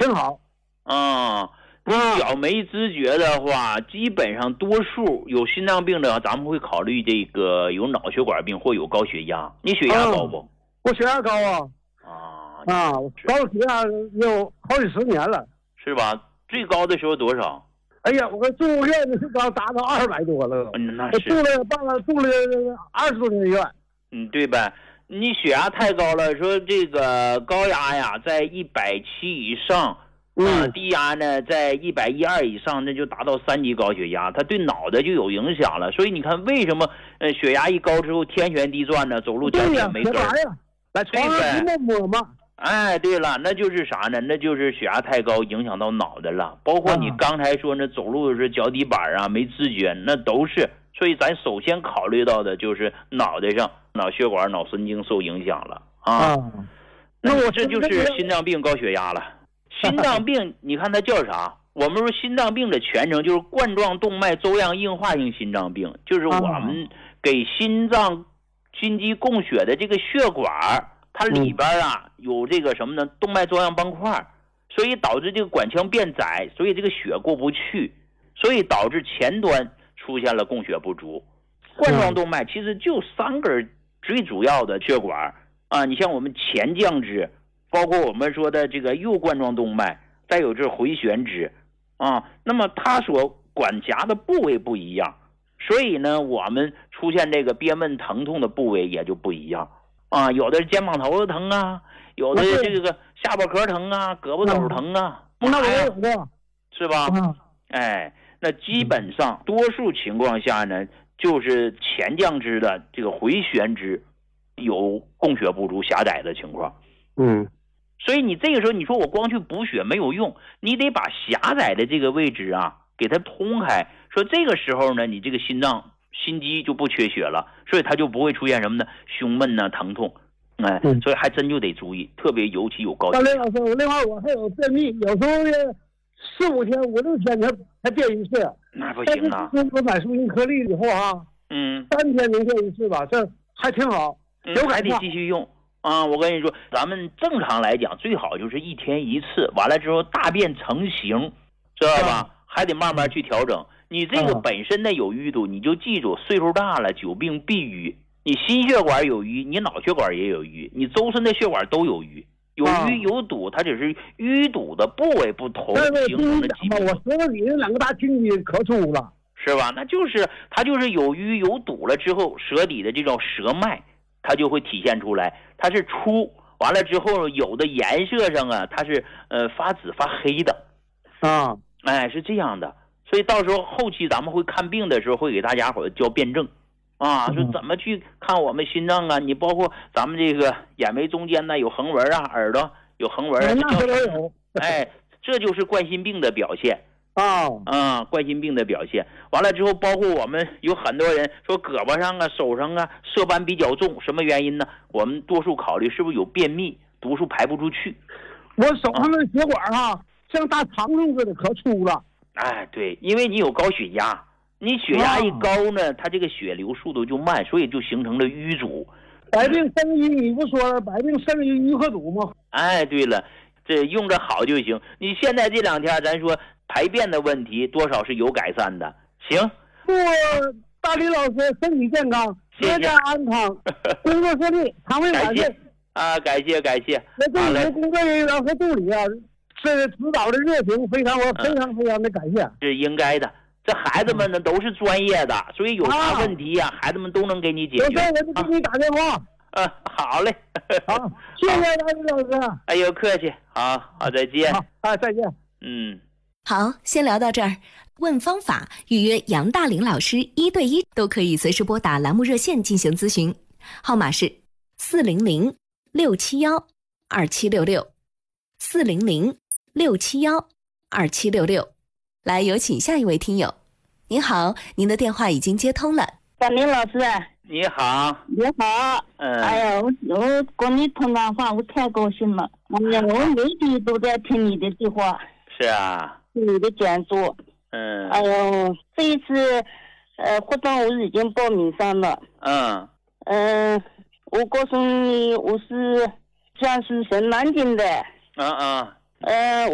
挺好。 你脚没知觉的话，基本上多数有心脏病的，咱们会考虑这个有脑血管病或有高血压。你血压高不？ 我血压高高血压有好几十年了， 是吧？最高的时候多少？ 哎呀，我住院的时候达到200多了。 那是住了20多年院。 对呗？你血压太高了，说这个高压呀，在170以上。低压呢在112以上，那就达到3级高血压，它对脑袋就有影响了。所以你看，为什么血压一高之后天旋地转呢？走路脚也没根儿。 来床上摸嘛。 哎，对了，那就是啥呢？那就是血压太高影响到脑袋了。包括你刚才说那走路是脚底板没知觉，那都是。所以咱首先考虑到的就是脑袋上脑血管、脑神经受影响了那我这就是心脏病、高血压了。心脏病，你看它叫啥？我们说心脏病的全称就是冠状动脉粥样硬化性心脏病，就是我们给心脏心肌供血的这个血管，它里边有这个什么呢？动脉粥样斑块，所以导致这个管腔变窄，所以这个血过不去，所以导致前端出现了供血不足。冠状动脉其实就3根最主要的血管你像我们前降支，包括我们说的这个右冠状动脉，再有这回旋支那么它所管辖的部位不一样，所以呢我们出现这个憋闷疼痛的部位也就不一样有的是肩膀头子疼有的这个下巴壳疼胳膊肘疼那我也有过， 是吧那基本上多数情况下呢，就是前降支的这个回旋支有供血不足狭窄的情况所以你这个时候你说我光去补血没有用，你得把狭窄的这个位置给它通开，说这个时候呢你这个心脏心肌就不缺血了，所以它就不会出现什么呢胸闷疼痛所以还真就得注意，特别尤其有高血压。 林老师，另外我还有便秘，有时候4、5天、5、6天才便一次， 那不行我买舒心颗粒以后3天能便一次吧，这还挺好， 还得继续用我跟你说，咱们正常来讲最好就是1天1次，完了之后大便成型，知道吧？还得慢慢去调整。你这个本身的有淤堵，你就记住，岁数大了久病必淤。你心血管有淤，你脑血管也有淤，你周身的血管都有淤。有淤有堵，它只是淤堵的部位不同形成的疾病。 我舌头里那2个大青筋可粗了， 是吧？那就是它就是有淤有堵了之后，舌底的这种舌脉它就会体现出来，它是粗，完了之后有的颜色上它是发紫发黑的是这样的。所以到时候后期咱们会看病的时候会给大家伙教辩证说怎么去看我们心脏你包括咱们这个眼眉中间呢有横纹耳朵有横纹这就是冠心病的表现冠心病的表现。完了之后包括我们有很多人说胳膊上手上色斑比较重，什么原因呢？我们多数考虑是不是有便秘，毒素排不出去。 我手上的血管像大长虫似的可粗了。 对，因为你有高血压，你血压一高呢它这个血流速度就慢，所以就形成了淤阻。 百病生于你不说了，百病生于淤和堵吗？ 对了，这用着好就行。你现在这2天咱说排便的问题多少是有改善的。行， 祝大李老师身体健康，阖家安康，工作顺利，长命百岁感谢。 那对你的工作人员和助理是指导的热情，我非常的感谢。 是应该的，这孩子们呢都是专业的，所以有啥问题孩子们都能给你解决。 有事我就给你打电话。 好嘞。 好，谢谢大李老师。 哎呦，客气。好，再见。 再见。 好，先聊到这儿。问方法，预约杨大林老师1对1都可以随时拨打栏目热线进行咨询，号码是400-671-2766，400-671-2766。来，有请下一位听友。您好，您的电话已经接通了。 大林老师。 你好。 你好。哎呀，我跟你通电话，我太高兴了。我每天都在听你的对话。 是啊。 你的讲座。哎呦，这一次活动我已经报名上了。我告诉你，我是江苏省南京的。